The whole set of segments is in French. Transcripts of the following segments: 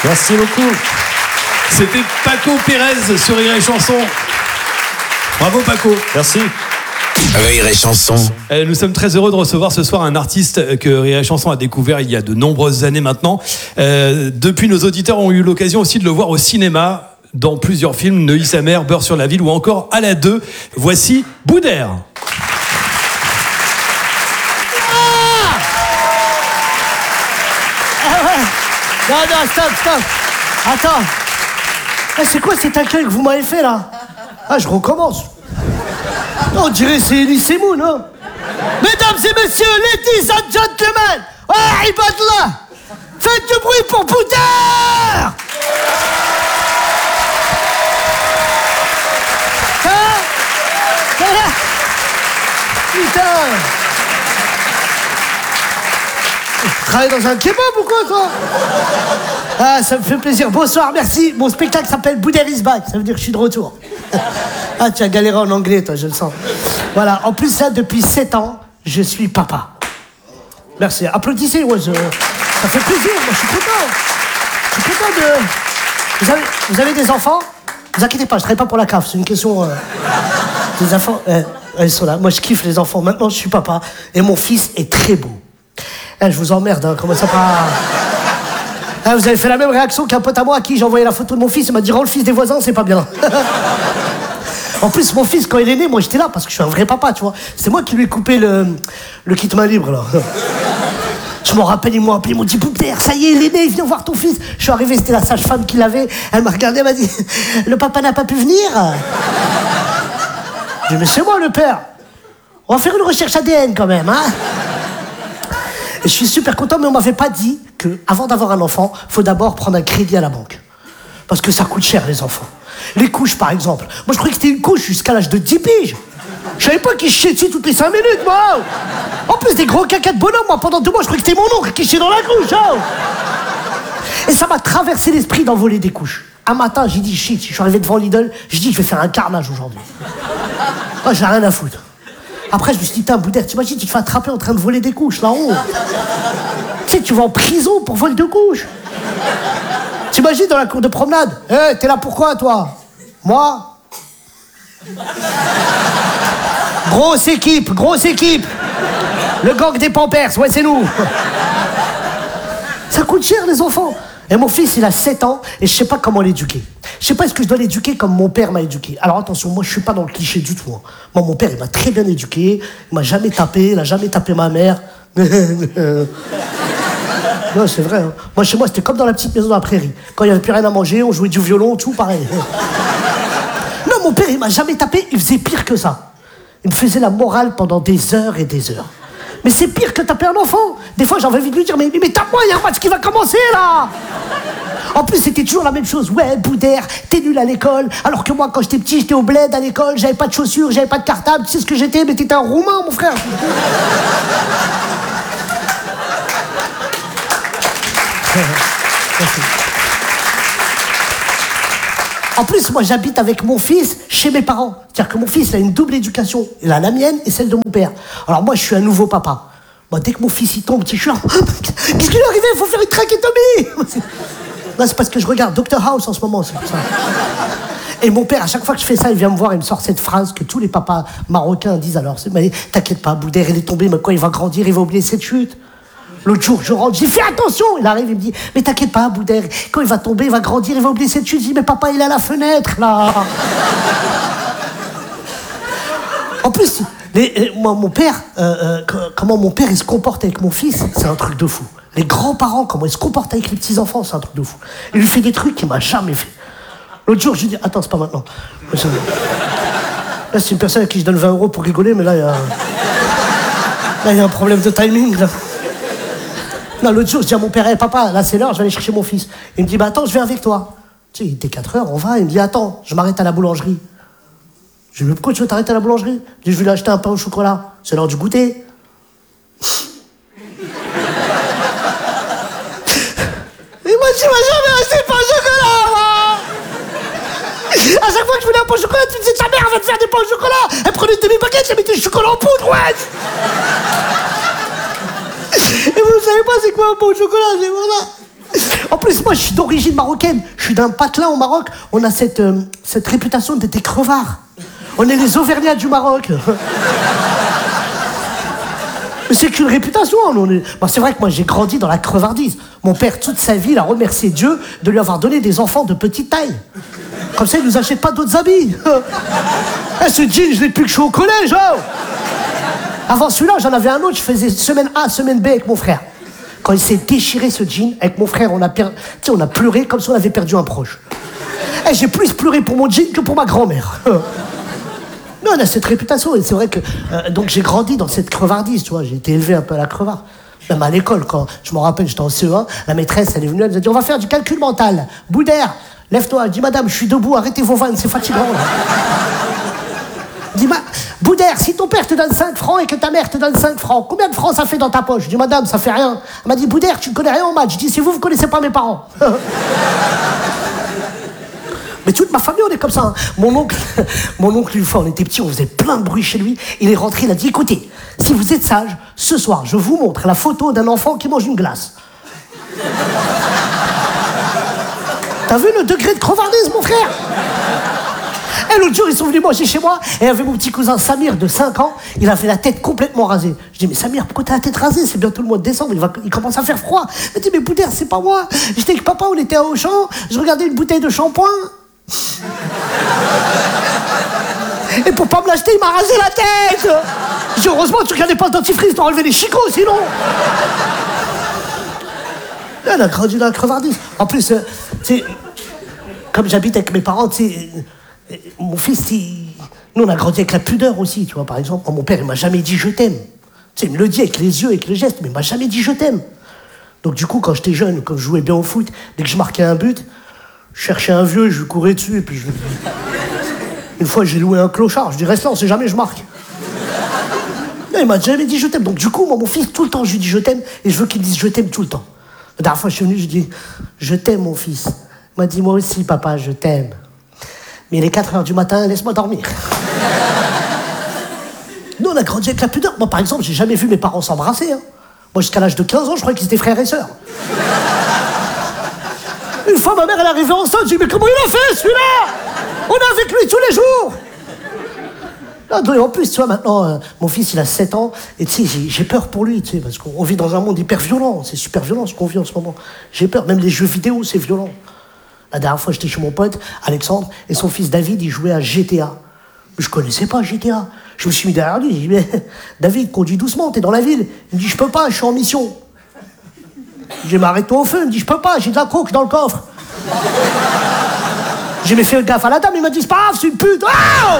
Merci beaucoup. C'était Paco Pérez sur Rire et Chanson. Bravo Paco. Merci. Rire et Chanson. Nous sommes très heureux de recevoir ce soir un artiste que Rire et Chanson a découvert il y a de nombreuses années maintenant. Depuis, nos auditeurs ont eu l'occasion aussi de le voir au cinéma dans plusieurs films, Neuilly sa mère, Beurre sur la ville ou encore à la 2. Voici Boudère. Non, stop. Attends. C'est quoi cet accueil que vous m'avez fait, là? Je recommence. On dirait c'est Elise Moon, hein? Mesdames et messieurs, ladies and gentlemen, Ibadallah, faites du bruit pour Boudère! Putain! Tu travailles dans un kebab ou quoi, toi? Ça me fait plaisir. Bonsoir, merci. Mon spectacle s'appelle Boudère is back. Ça veut dire que je suis de retour. Tu as galéré en anglais, toi, je le sens. Voilà. En plus, là, depuis 7 ans, je suis papa. Merci. Applaudissez, ouais, ça fait plaisir. Moi, je suis content. Je suis content de... Vous avez des enfants? Ne vous inquiétez pas, je ne travaille pas pour la CAF. C'est une question... Des enfants... ils sont là. Moi, je kiffe les enfants. Maintenant, je suis papa. Et mon fils est très beau. Je vous emmerde, hein. Comment ça pas... Vous avez fait la même réaction qu'un pote à moi à qui j'ai envoyé la photo de mon fils. Il m'a dit, rends le fils des voisins, c'est pas bien. En plus, mon fils, quand il est né, moi, j'étais là parce que je suis un vrai papa, tu vois. C'est moi qui lui ai coupé le kit main libre, là. Je m'en rappelle, ils m'ont appelé, ils m'ont dit, Boudère, ça y est, il est né, viens voir ton fils. Je suis arrivé, c'était la sage-femme qui l'avait. Elle m'a regardé, elle m'a dit, le papa n'a pas pu venir. J'ai dit, mais c'est moi le père. On va faire une recherche ADN quand même, hein. Et je suis super content, mais on m'avait pas dit qu'avant d'avoir un enfant, faut d'abord prendre un crédit à la banque. Parce que ça coûte cher, les enfants. Les couches, par exemple. Moi, je croyais que c'était une couche jusqu'à l'âge de 10 piges. Je savais pas qu'il chiait dessus toutes les 5 minutes, moi. En plus, des gros caca de bonhomme, moi, pendant 2 mois, je croyais que c'était mon oncle qui chiait dans la couche. Oh. Et ça m'a traversé l'esprit d'envoler des couches. Un matin, j'ai dit, shit, je suis arrivé devant Lidl, j'ai dit, je vais faire un carnage aujourd'hui. Moi, j'ai rien à foutre. Après, je me suis dit, Boudère, t'imagines, tu te fais attraper en train de voler des couches, là-haut. Tu sais, tu vas en prison pour vol de couches. T'imagines dans la cour de promenade. T'es là pourquoi, toi? Moi? Grosse équipe. Le gang des Pampers, ouais, c'est nous. Ça coûte cher, les enfants. Et mon fils, il a 7 ans, et je sais pas comment l'éduquer. Je sais pas est-ce que je dois l'éduquer comme mon père m'a éduqué. Alors attention, moi je suis pas dans le cliché du tout. Hein. Moi, mon père, il m'a très bien éduqué, il m'a jamais tapé, il a jamais tapé ma mère. Non, c'est vrai. Hein. Moi, chez moi, c'était comme dans la petite maison de la prairie. Quand il n'y avait plus rien à manger, on jouait du violon, tout pareil. Non, mon père, il m'a jamais tapé, il faisait pire que ça. Il me faisait la morale pendant des heures et des heures. Mais c'est pire que taper un enfant. Des fois, j'avais envie de lui dire, mais tape-moi, il y a un match qui va commencer, là. En plus, c'était toujours la même chose. Ouais, Boudère, t'es nul à l'école. Alors que moi, quand j'étais petit, j'étais au bled à l'école, j'avais pas de chaussures, j'avais pas de cartable. Tu sais ce que j'étais? Mais t'étais un Roumain, mon frère. En plus, moi, j'habite avec mon fils chez mes parents. C'est-à-dire que mon fils a une double éducation. Il a la mienne et celle de mon père. Alors moi, je suis un nouveau papa. Moi, dès que mon fils il tombe, je suis là. Qu'est-ce qui lui est arrivé? Il faut faire une trachétomie. Non, c'est parce que je regarde Dr House en ce moment, c'est pour ça. Et mon père, à chaque fois que je fais ça, il vient me voir, il me sort cette phrase que tous les papas marocains disent alors. Mais t'inquiète pas, Boudère, il est tombé, mais quand il va grandir, il va oublier cette chute. L'autre jour, je rentre, j'ai fait attention. Il arrive, il me dit, mais t'inquiète pas, Boudère, quand il va tomber, il va grandir, il va oublier cette chute. Je dis, mais papa, il est à la fenêtre, là. En plus, moi, mon père, comment mon père, il se comporte avec mon fils, c'est un truc de fou. Les grands-parents, comment ils se comportent avec les petits-enfants, c'est un truc de fou. Il lui fait des trucs qu'il m'a jamais fait. L'autre jour, je lui dis, attends, c'est pas maintenant. Là, c'est une personne à qui je donne 20 € pour rigoler, mais là, il y a un problème de timing, là. Non, l'autre jour, je dis à mon père, hey, papa, là, c'est l'heure, je vais aller chercher mon fils. Il me dit, bah, attends, je viens avec toi. Tu sais, il était 4 heures, on va. Il me dit, attends, je m'arrête à la boulangerie. Je lui dis, mais pourquoi tu veux t'arrêter à la boulangerie? Je dis, je vais lui acheter un pain au chocolat. C'est l'heure du goûter. Il m'a dit, tu m'as jamais acheté de pain au chocolat, moi. À chaque fois que je voulais un pain au chocolat, tu me disais, ta mère va te faire des pains au chocolat. Elle prenait une demi-baguette, elle mettait du chocolat en poudre, ouais. Et vous ne savez pas c'est quoi un pain au chocolat, c'est pour ça. En plus, moi, je suis d'origine marocaine. Je suis d'un patelin au Maroc. On a cette réputation d'être des crevards. On est les Auvergnats du Maroc. Mais c'est qu'une réputation. Bon, c'est vrai que moi, j'ai grandi dans la crevardise. Mon père, toute sa vie, il a remercié Dieu de lui avoir donné des enfants de petite taille. Comme ça, il nous achète pas d'autres habits. Ce jean, je l'ai plus que je suis au collège. Oh. Avant celui-là, j'en avais un autre. Je faisais semaine A, semaine B avec mon frère. Quand il s'est déchiré ce jean, avec mon frère, on a pleuré comme si on avait perdu un proche. Et j'ai plus pleuré pour mon jean que pour ma grand-mère. Mais on a cette réputation, et c'est vrai que... donc j'ai grandi dans cette crevardise, tu vois, j'ai été élevé un peu à la crevarde. Même à l'école, quand je me rappelle, j'étais en CE1, la maîtresse, elle est venue, elle nous a dit, on va faire du calcul mental. Boudère, lève-toi. Je dis, madame, je suis debout, arrêtez vos vannes, c'est fatigant. Je dis, Boudère, si ton père te donne 5 francs et que ta mère te donne 5 francs, combien de francs ça fait dans ta poche? Je dis, madame, ça fait rien. Elle m'a dit, Boudère, tu ne connais rien en maths. Je dis, c'est vous connaissez pas mes parents. Mais toute ma famille, on est comme ça. Hein. Mon oncle, une fois, on était petits, on faisait plein de bruit chez lui. Il est rentré, il a dit, écoutez, si vous êtes sage, ce soir, je vous montre la photo d'un enfant qui mange une glace. T'as vu le degré de crevardise, mon frère? Et l'autre jour, ils sont venus manger chez moi, et il y avait mon petit cousin Samir de 5 ans, il avait la tête complètement rasée. Je dis, mais Samir, pourquoi t'as la tête rasée? C'est bientôt le mois de décembre, il commence à faire froid. Il me dit, mais Boudère, c'est pas moi. J'étais avec papa, on était à Auchan, je regardais une bouteille de shampoing. Et pour pas me l'acheter, il m'a rasé la tête. Je dis, heureusement, tu regardais pas le dentifrice, t'as enlevé les chicots, sinon. Elle a grandi dans la crevardise. En plus, tu sais, comme j'habite avec mes parents, tu sais, mon fils, nous on a grandi avec la pudeur aussi, tu vois, par exemple. Mon père, il m'a jamais dit je t'aime. Tu sais, il me le dit avec les yeux, avec les gestes, mais il m'a jamais dit je t'aime. Donc du coup, quand j'étais jeune, quand je jouais bien au foot, dès que je marquais un but, je cherchais un vieux, je lui courais dessus, et puis une fois, j'ai loué un clochard, je dis reste là, on sait jamais, je marque. Mais il m'a jamais dit je t'aime. Donc du coup, moi, mon fils, tout le temps, je lui dis je t'aime, et je veux qu'il me dise je t'aime tout le temps. La dernière fois, je suis venu, je dis je t'aime, mon fils. Il m'a dit moi aussi, papa, je t'aime. Mais il est 4h du matin, laisse-moi dormir. Nous, on a grandi avec la pudeur. Moi, par exemple, j'ai jamais vu mes parents s'embrasser. Hein. Moi, jusqu'à l'âge de 15 ans, je croyais qu'ils étaient frères et sœurs. Une fois, ma mère, elle est arrivée enceinte, j'ai dit, mais comment il a fait, celui-là? On est avec lui tous les jours. Et en plus, tu vois, maintenant, mon fils, il a 7 ans, et tu sais, j'ai peur pour lui, tu sais, parce qu'on vit dans un monde hyper violent. C'est super violent, ce qu'on vit en ce moment. J'ai peur. Même les jeux vidéo, c'est violent. La dernière fois, j'étais chez mon pote, Alexandre, et son fils David, il jouait à GTA. Mais je connaissais pas GTA. Je me suis mis derrière lui, j'ai dit, mais David, conduis doucement, t'es dans la ville. Il me dit, je peux pas, je suis en mission. J'ai dit, mais arrête-toi au feu. Il me dit, je peux pas, j'ai de la coke dans le coffre. J'ai mis fait gaffe à la dame, il m'a dit, c'est pas grave, c'est une pute. Oh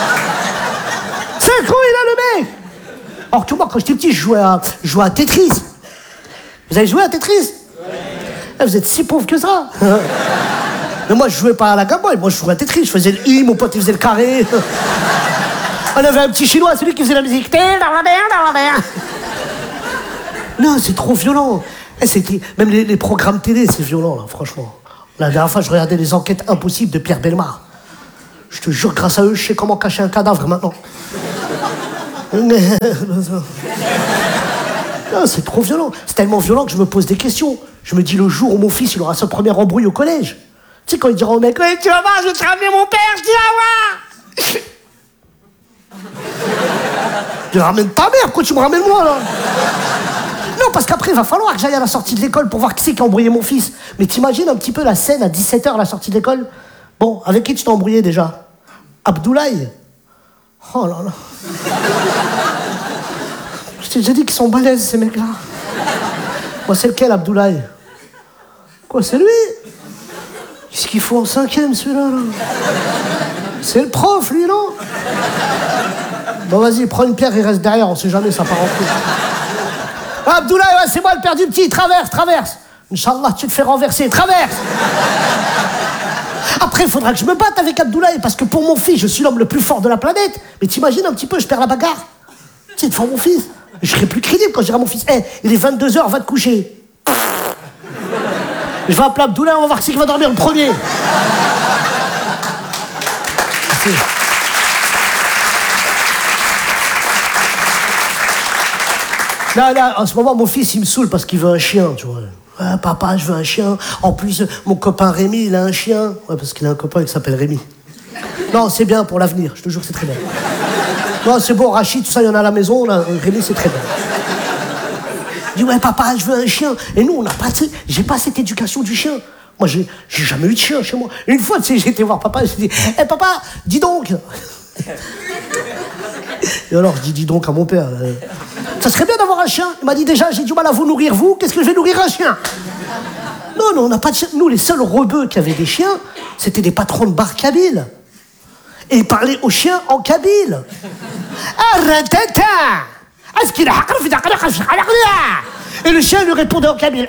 5 ans, il a le mec. Alors que moi, quand j'étais petit, je jouais à Tetris. Vous avez joué à Tetris? Vous êtes si pauvres que ça. Mais moi, je jouais pas à la Game Boy, moi, je jouais à Tetris. Je faisais le I, mon pote, il faisait le carré. On avait un petit chinois, celui qui faisait la musique. Non, c'est trop violent. Même les programmes télé, c'est violent, là, franchement. La dernière fois, je regardais les enquêtes impossibles de Pierre Bellemare. Je te jure, grâce à eux, je sais comment cacher un cadavre maintenant. Non, c'est trop violent. C'est tellement violent que je me pose des questions. Je me dis, le jour où mon fils il aura sa première embrouille au collège, tu sais, quand il dira au mec, ouais, tu vas voir, je vais te ramener mon père, tu vas voir. Je ramène ta mère, pourquoi tu me ramènes moi, là? Non, parce qu'après, il va falloir que j'aille à la sortie de l'école pour voir qui c'est qui a embrouillé mon fils. Mais t'imagines un petit peu la scène à 17h à la sortie de l'école? Bon, avec qui tu t'es embrouillé déjà? Abdoulaye? Oh là là. Je t'ai déjà dit qu'ils sont balèzes, ces mecs-là. Moi, c'est lequel, Abdoulaye? Quoi, c'est lui? Qu'est-ce qu'il faut en 5e, celui-là, là? C'est le prof, lui, non? Bon, vas-y, prends une pierre, il reste derrière, on sait jamais, ça part en couille. Abdoulaye, ouais, c'est moi le père du petit, traverse. Inch'Allah, tu te fais renverser, traverse. Après, il faudra que je me batte avec Abdoulaye, parce que pour mon fils, je suis l'homme le plus fort de la planète. Mais t'imagines un petit peu, je perds la bagarre. Tu sais, devant mon fils. Je serai plus crédible quand je dirai à mon fils, hey, il est 22h, va te coucher. Je vais appeler Abdoulaye, on va voir qui va dormir le premier. Là, en ce moment, mon fils, il me saoule parce qu'il veut un chien, tu vois. Ouais, papa, je veux un chien. En plus, mon copain Rémi, il a un chien. Ouais, parce qu'il a un copain qui s'appelle Rémi. Non, c'est bien pour l'avenir, je te jure que c'est très bien. Non, c'est bon, Rachid, tout ça, il y en a à la maison, là, Rémi, c'est très bien. Je dis, ouais, papa, je veux un chien. Et nous, on n'a pas, j'ai pas cette éducation du chien. Moi, j'ai jamais eu de chien chez moi. Une fois, tu sais, j'ai été voir papa, j'ai dit, hé, papa, dis donc. Et alors, je dis donc à mon père, ça serait bien d'avoir un chien. Il m'a dit, déjà, j'ai du mal à vous nourrir, vous, qu'est-ce que je vais nourrir un chien? Non, on n'a pas de chien. Nous, les seuls rebeux qui avaient des chiens, c'était des patrons de bar kabyles. Et ils parlaient aux chiens en kabyle. Et le chien lui répondait en kabyle.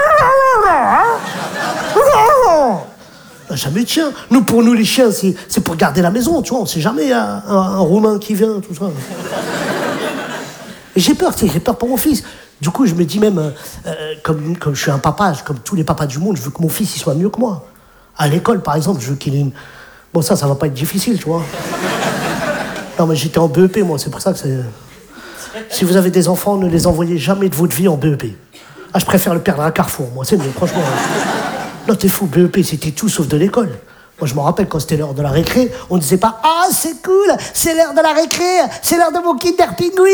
On n'a jamais de chien. Nous, pour nous, les chiens, c'est pour garder la maison, tu vois. On sait jamais un Roumain qui vient, tout ça. Et j'ai peur, tu sais, j'ai peur pour mon fils. Du coup, je me dis même, comme je suis un papa, comme tous les papas du monde, je veux que mon fils il soit mieux que moi. À l'école, par exemple, je veux qu'il ait une... Bon, ça va pas être difficile, tu vois. Non, mais j'étais en BEP, moi, c'est pour ça que c'est... Si vous avez des enfants, ne les envoyez jamais de votre vie en BEP. Ah, je préfère le perdre à Carrefour, moi, c'est mieux, franchement. Non, t'es fou, BEP, c'était tout sauf de l'école. Moi, je me rappelle, quand c'était l'heure de la récré, on disait pas « Ah, c'est cool, c'est l'heure de la récré, c'est l'heure de mon Kinder Pingui !»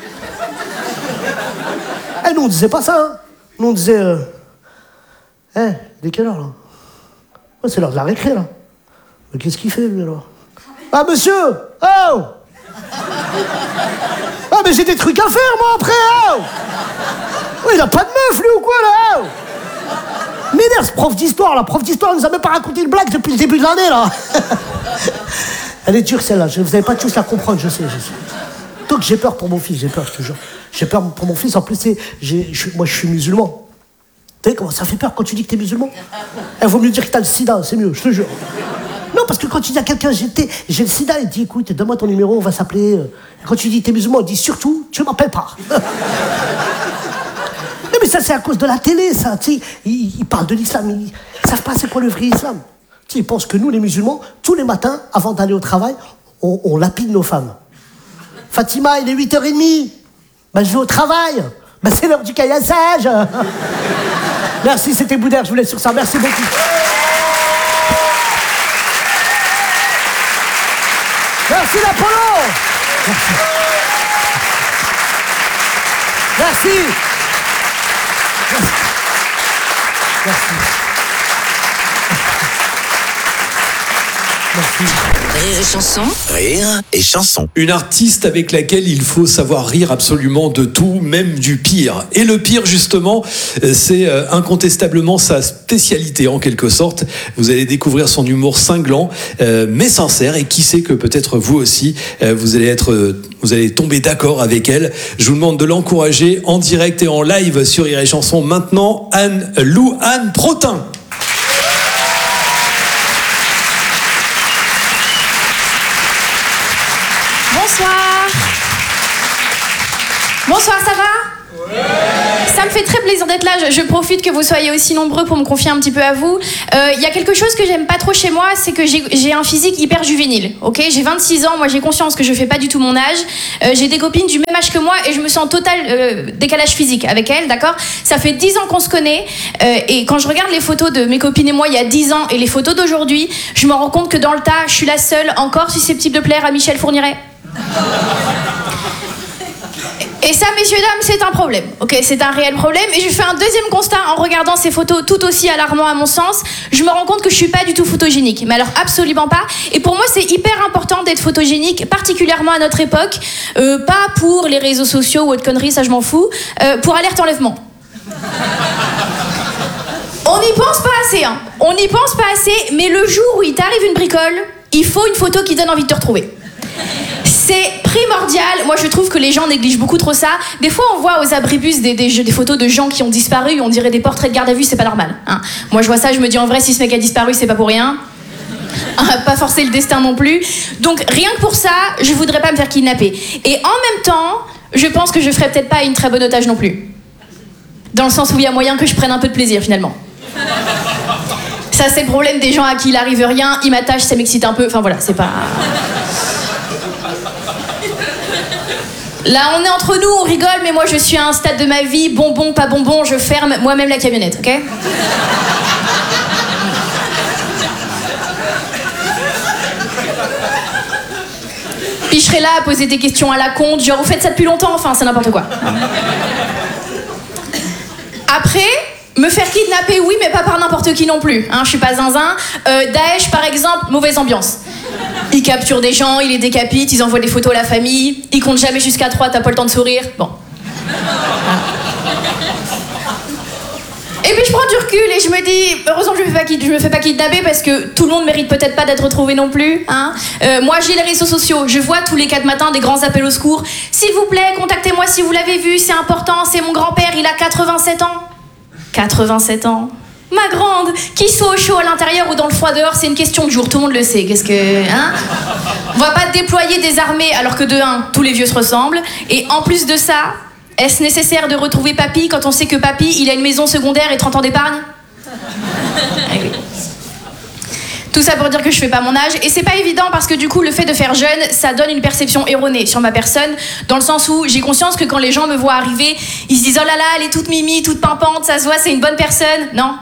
Eh, nous, on disait pas ça, hein. Nous, on disait « il est quelle heure, là ? Ouais, c'est l'heure de la récré, là. Mais qu'est-ce qu'il fait, lui, alors ? Ah, monsieur ! Oh ! Ah, mais j'ai des trucs à faire, moi, après, oh ! Oui, il a pas de meuf, lui, ou quoi, là, oh ! M'énerve, ce prof d'histoire, là. Prof d'histoire, il nous a même pas raconté une blague depuis le début de l'année, là. Elle est dure, celle-là. Vous n'allez pas tous la comprendre, je sais. Donc, j'ai peur pour mon fils, j'ai peur, je te jure. J'ai peur pour mon fils. En plus, moi, je suis musulman. Tu sais comment ça fait peur quand tu dis que t'es musulman ? Il vaut mieux dire que t'as le sida, c'est mieux, je te jure. Non, parce que quand tu dis à quelqu'un, j'ai le sida, il dit, écoute, donne-moi ton numéro, on va s'appeler. Quand tu dis t'es musulman, il dit, surtout, tu m'appelles pas. Non, mais ça, c'est à cause de la télé, ça. Tu sais, ils parlent de l'islam, ils savent pas c'est quoi le vrai islam. Tu sais, ils pensent que nous, les musulmans, tous les matins, avant d'aller au travail, on lapide nos femmes. Fatima, il est 8h30. Ben, je vais au travail. Ben, c'est l'heure du caillassage. Merci, c'était Boudère, je vous laisse sur ça. Merci beaucoup. Merci l'Apollo. Merci. Merci. Rire et chanson. Rire et chanson. Une artiste avec laquelle il faut savoir rire absolument de tout, même du pire. Et le pire, justement, c'est incontestablement sa spécialité, en quelque sorte. Vous allez découvrir son humour cinglant, mais sincère. Et qui sait que peut-être vous aussi, vous allez tomber d'accord avec elle. Je vous demande de l'encourager en direct et en live sur Rire et Chanson. Maintenant, Anne Protin. Bonsoir, ça va ? Ouais. Ça me fait très plaisir d'être là. Je profite que vous soyez aussi nombreux pour me confier un petit peu à vous. Il y a quelque chose que j'aime pas trop chez moi, c'est que j'ai un physique hyper juvénile. Ok, j'ai 26 ans, moi j'ai conscience que je fais pas du tout mon âge. J'ai des copines du même âge que moi et je me sens en total décalage physique avec elles, d'accord ? Ça fait 10 ans qu'on se connaît et quand je regarde les photos de mes copines et moi il y a 10 ans et les photos d'aujourd'hui, je me rends compte que dans le tas, je suis la seule encore susceptible de plaire à Michel Fourniret. Et ça, messieurs, dames, c'est un problème. Ok, c'est un réel problème. Et je fais un deuxième constat en regardant ces photos tout aussi alarmants à mon sens. Je me rends compte que je suis pas du tout photogénique. Mais alors, absolument pas. Et pour moi, c'est hyper important d'être photogénique, particulièrement à notre époque. Pas pour les réseaux sociaux ou autre conneries, ça je m'en fous. Pour alerte enlèvement. On n'y pense pas assez, hein. On n'y pense pas assez. Mais le jour où il t'arrive une bricole, il faut une photo qui donne envie de te retrouver. C'est primordial. Moi, je trouve que les gens négligent beaucoup trop ça. Des fois, on voit aux abribus des photos de gens qui ont disparu. On dirait des portraits de garde à vue, c'est pas normal. Hein. Moi, je vois ça, je me dis en vrai, si ce mec a disparu, c'est pas pour rien. Pas forcer le destin non plus. Donc, rien que pour ça, je voudrais pas me faire kidnapper. Et en même temps, je pense que je ferais peut-être pas une très bonne otage non plus. Dans le sens où il y a moyen que je prenne un peu de plaisir, finalement. Ça, c'est le problème des gens à qui il arrive rien. Ils m'attachent, ça m'excite un peu. Enfin, voilà, c'est pas... Là, on est entre nous, on rigole, mais moi, je suis à un stade de ma vie, bonbon, pas bonbon, je ferme moi-même la camionnette, ok? Puis je serai là à poser des questions à la con, genre, vous faites ça depuis longtemps, enfin, c'est n'importe quoi. Après, me faire kidnapper, oui, mais pas par n'importe qui non plus. Hein, je suis pas zinzin. Daesh, par exemple, mauvaise ambiance. Ils capturent des gens, ils les décapitent, ils envoient des photos à la famille, ils comptent jamais jusqu'à 3, t'as pas le temps de sourire. Bon. Et puis je prends du recul et je me dis, heureusement que je me fais pas kidnapper parce que tout le monde mérite peut-être pas d'être retrouvé non plus. Hein. Moi j'ai les réseaux sociaux, je vois tous les 4 matins des grands appels au secours. S'il vous plaît, contactez-moi si vous l'avez vu, c'est important, c'est mon grand-père, il a 87 ans. 87 ans. Ma grande, qu'il soit au chaud à l'intérieur ou dans le froid dehors, c'est une question de jour, tout le monde le sait. Qu'est-ce que... Hein? On va pas déployer des armées alors que de 1, tous les vieux se ressemblent. Et en plus de ça, est-ce nécessaire de retrouver papy quand on sait que papy, il a une maison secondaire et 30 ans d'épargne? Ah oui. Tout ça pour dire que je fais pas mon âge. Et c'est pas évident parce que du coup, le fait de faire jeune, ça donne une perception erronée sur ma personne, dans le sens où j'ai conscience que quand les gens me voient arriver, ils se disent « Oh là là, elle est toute mimi, toute pimpante, ça se voit, c'est une bonne personne. » Non.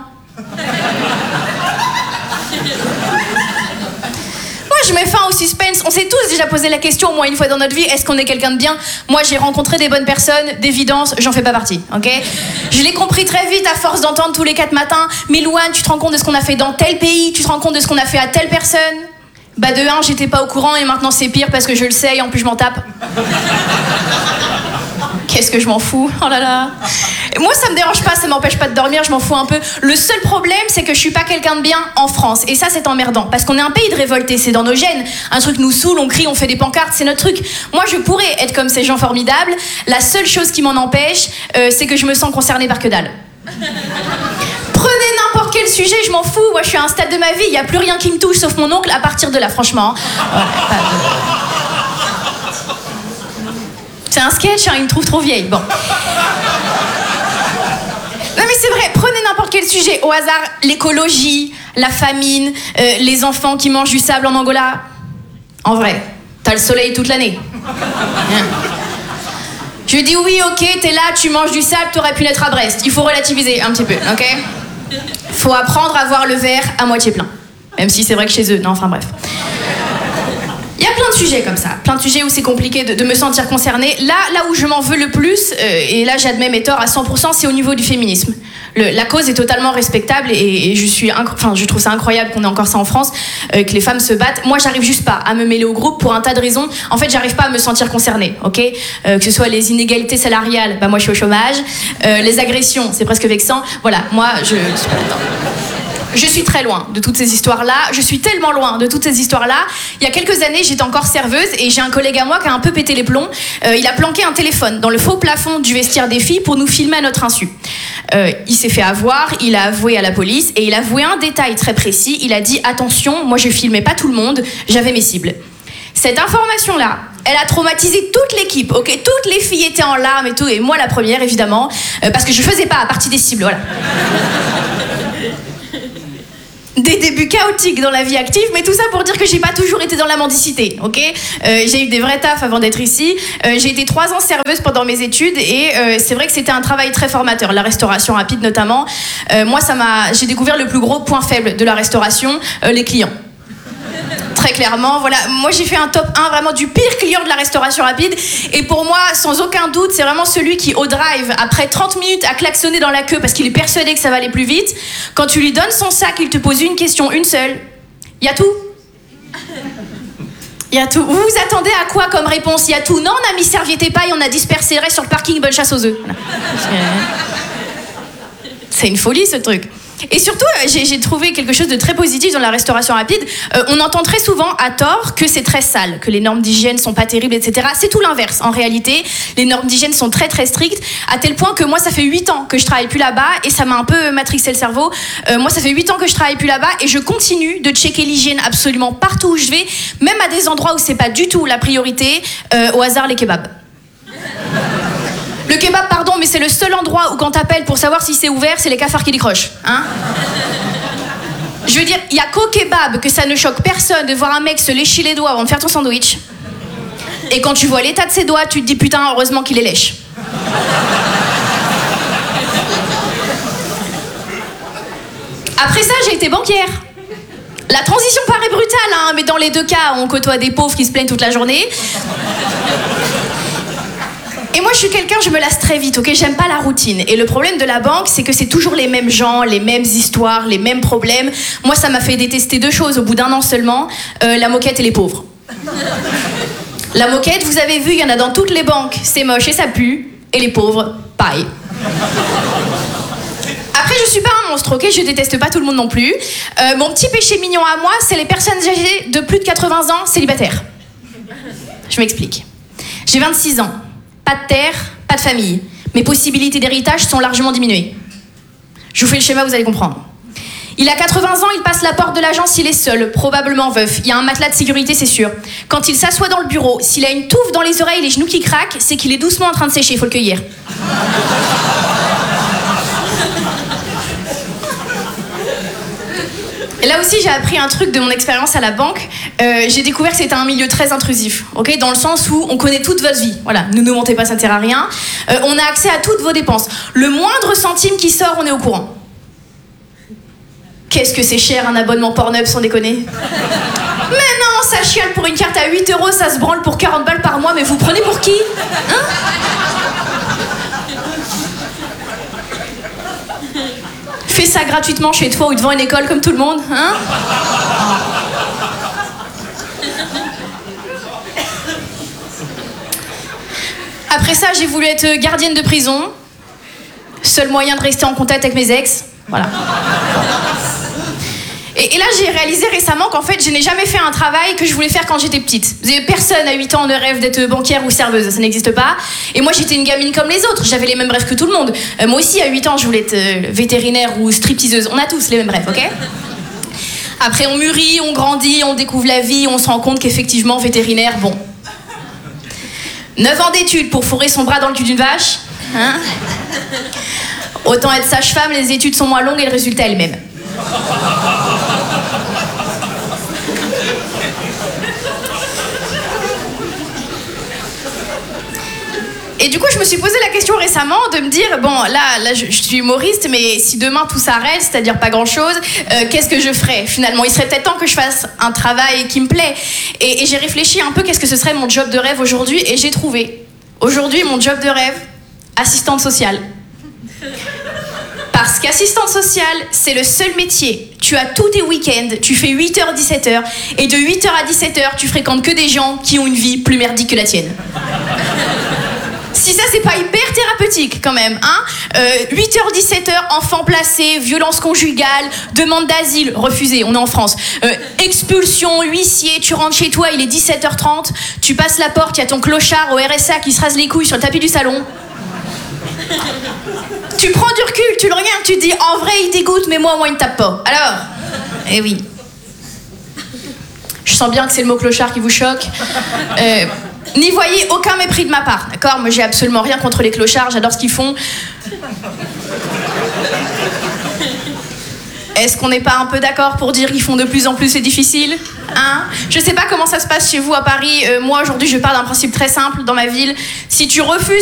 Moi, je mets fin au suspense. On s'est tous déjà posé la question au moins une fois dans notre vie, est-ce qu'on est quelqu'un de bien? Moi, j'ai rencontré des bonnes personnes, d'évidence, j'en fais pas partie, ok? Je l'ai compris très vite à force d'entendre tous les 4 matins. Mais Louane, tu te rends compte de ce qu'on a fait dans tel pays? Tu te rends compte de ce qu'on a fait à telle personne? Bah de 1, j'étais pas au courant et maintenant c'est pire parce que je le sais et en plus je m'en tape. Qu'est-ce que je m'en fous? Oh là là. Et moi ça me dérange pas, ça m'empêche pas de dormir, je m'en fous un peu. Le seul problème c'est que je suis pas quelqu'un de bien en France. Et ça c'est emmerdant parce qu'on est un pays de révoltés, c'est dans nos gènes. Un truc nous saoule, on crie, on fait des pancartes, c'est notre truc. Moi je pourrais être comme ces gens formidables. La seule chose qui m'en empêche, c'est que je me sens concernée par que dalle. Prenez n'importe quel sujet, je m'en fous. Moi, je suis à un stade de ma vie, il n'y a plus rien qui me touche sauf mon oncle à partir de là, franchement. C'est un sketch, hein, il me trouve trop vieille. Bon. Non, mais c'est vrai, prenez n'importe quel sujet. Au hasard, l'écologie, la famine, les enfants qui mangent du sable en Angola. En vrai, t'as le soleil toute l'année. Je lui dis oui, ok, t'es là, tu manges du sable, t'aurais pu naître à Brest. Il faut relativiser un petit peu, ok? Faut apprendre à voir le verre à moitié plein. Même si c'est vrai que chez eux, non, enfin bref. Il y a plein de sujets comme ça, plein de sujets où c'est compliqué de me sentir concernée. Là où je m'en veux le plus, et là j'admets mes torts à 100%, c'est au niveau du féminisme. La cause est totalement respectable et je trouve ça incroyable qu'on ait encore ça en France, que les femmes se battent. Moi, j'arrive juste pas à me mêler au groupe pour un tas de raisons. En fait, j'arrive pas à me sentir concernée, ok? Que ce soit les inégalités salariales, bah moi je suis au chômage. Les agressions, c'est presque vexant. Voilà, moi je suis pas là-dedans. Je suis très loin de toutes ces histoires-là. Je suis tellement loin de toutes ces histoires-là. Il y a quelques années, j'étais encore serveuse et j'ai un collègue à moi qui a un peu pété les plombs. Il a planqué un téléphone dans le faux plafond du vestiaire des filles pour nous filmer à notre insu. Il s'est fait avoir, il a avoué à la police et il a avoué un détail très précis. Il a dit « Attention, moi je filmais pas tout le monde, j'avais mes cibles ». Cette information-là, elle a traumatisé toute l'équipe, ok? Toutes les filles étaient en larmes et tout, et moi la première évidemment, parce que je faisais pas partie des cibles, voilà. Des débuts chaotiques dans la vie active, mais tout ça pour dire que j'ai pas toujours été dans la mendicité, ok? J'ai eu des vrais tafs avant d'être ici. J'ai été 3 ans serveuse pendant mes études et c'est vrai que c'était un travail très formateur, la restauration rapide notamment. Moi, j'ai découvert le plus gros point faible de la restauration, les clients. Très clairement, voilà. Moi, j'ai fait un top 1 vraiment du pire client de la restauration rapide. Et pour moi, sans aucun doute, c'est vraiment celui qui, au drive, après 30 minutes, a klaxonné dans la queue parce qu'il est persuadé que ça va aller plus vite. Quand tu lui donnes son sac, il te pose une question, une seule. Y a tout? Y a tout. Vous vous attendez à quoi comme réponse? Y a tout? Non, on a mis serviette et paille, on a dispersé le reste sur le parking, bonne chasse aux œufs. Voilà. C'est une folie, ce truc. Et surtout, j'ai trouvé quelque chose de très positif dans la restauration rapide. On entend très souvent, à tort, que c'est très sale, que les normes d'hygiène sont pas terribles, etc. C'est tout l'inverse. En réalité, les normes d'hygiène sont très très strictes, à tel point que moi, ça fait 8 ans que je travaille plus là-bas, et ça m'a un peu matrixé le cerveau. Moi, ça fait 8 ans que je travaille plus là-bas, et je continue de checker l'hygiène absolument partout où je vais, même à des endroits où c'est pas du tout la priorité, au hasard les kebabs. Le kebab, pardon, mais c'est le seul endroit où quand t'appelles pour savoir si c'est ouvert, c'est les cafards qui décrochent, hein? Je veux dire, il y a qu'au kebab que ça ne choque personne de voir un mec se lécher les doigts avant de faire ton sandwich. Et quand tu vois l'état de ses doigts, tu te dis putain, heureusement qu'il est lèche. Après ça, j'ai été banquière. La transition paraît brutale, hein, mais dans les deux cas, on côtoie des pauvres qui se plaignent toute la journée. Et moi, je suis quelqu'un, je me lasse très vite, ok? J'aime pas la routine. Et le problème de la banque, c'est que c'est toujours les mêmes gens, les mêmes histoires, les mêmes problèmes. Moi, ça m'a fait détester deux choses au bout d'1 an seulement, la moquette et les pauvres. La moquette, vous avez vu, il y en a dans toutes les banques. C'est moche et ça pue. Et les pauvres, pareil. Après, je suis pas un monstre, ok? Je déteste pas tout le monde non plus. Mon petit péché mignon à moi, c'est les personnes âgées de plus de 80 ans célibataires. Je m'explique. J'ai 26 ans. Pas de terre, pas de famille. Mes possibilités d'héritage sont largement diminuées. Je vous fais le schéma, vous allez comprendre. Il a 80 ans, il passe la porte de l'agence, il est seul, probablement veuf. Il y a un matelas de sécurité, c'est sûr. Quand il s'assoit dans le bureau, s'il a une touffe dans les oreilles, les genoux qui craquent, c'est qu'il est doucement en train de sécher, il faut le cueillir. Et là aussi, j'ai appris un truc de mon expérience à la banque. J'ai découvert que c'était un milieu très intrusif, ok, dans le sens où on connaît toute votre vie. Voilà, ne nous mentez pas, ça ne sert à rien. On a accès à toutes vos dépenses. Le moindre centime qui sort, on est au courant. Qu'est-ce que c'est cher un abonnement Pornhub, sans déconner. Mais non, ça chiale pour une carte à 8 €, ça se branle pour 40 balles par mois, mais vous prenez pour qui? Hein? Fais ça gratuitement chez toi ou devant une école comme tout le monde, hein? Après ça, j'ai voulu être gardienne de prison. Seul moyen de rester en contact avec mes ex. Voilà. Et là, j'ai réalisé récemment qu'en fait, je n'ai jamais fait un travail que je voulais faire quand j'étais petite. Personne à 8 ans ne rêve d'être banquière ou serveuse, ça n'existe pas. Et moi, j'étais une gamine comme les autres, j'avais les mêmes rêves que tout le monde. Moi aussi, à 8 ans, je voulais être vétérinaire ou stripteaseuse. On a tous les mêmes rêves, ok? Après, on mûrit, on grandit, on découvre la vie, on se rend compte qu'effectivement, vétérinaire, bon. 9 ans d'études pour fourrer son bras dans le cul d'une vache, hein? Autant être sage-femme, les études sont moins longues et le résultat est le même. Et du coup, je me suis posé la question récemment de me dire, bon, là je suis humoriste, mais si demain tout s'arrête, c'est-à-dire pas grand-chose, qu'est-ce que je ferais finalement? Il serait peut-être temps que je fasse un travail qui me plaît. Et j'ai réfléchi un peu, qu'est-ce que ce serait mon job de rêve aujourd'hui? Et j'ai trouvé, aujourd'hui, mon job de rêve, assistante sociale. Parce qu'assistante sociale, c'est le seul métier. Tu as tous tes week-ends, tu fais 8h, 17h, et de 8h à 17h, tu fréquentes que des gens qui ont une vie plus merdique que la tienne. Si ça, c'est pas hyper thérapeutique, quand même, hein? 8h, 17h, enfant placé, violence conjugale, demande d'asile, refusée, on est en France. Expulsion, huissier, tu rentres chez toi, il est 17h30, tu passes la porte, il y a ton clochard au RSA qui se rase les couilles sur le tapis du salon. Tu prends du recul, tu le regardes, tu te dis, en vrai, il dégoûte, mais moi, il ne tape pas. Alors, eh oui. Je sens bien que c'est le mot clochard qui vous choque. N'y voyez aucun mépris de ma part, d'accord? Moi, j'ai absolument rien contre les clochards, j'adore ce qu'ils font. Est-ce qu'on n'est pas un peu d'accord pour dire qu'ils font de plus en plus c'est difficile, hein? Je sais pas comment ça se passe chez vous à Paris. Moi, aujourd'hui, je pars d'un principe très simple dans ma ville. Si tu refuses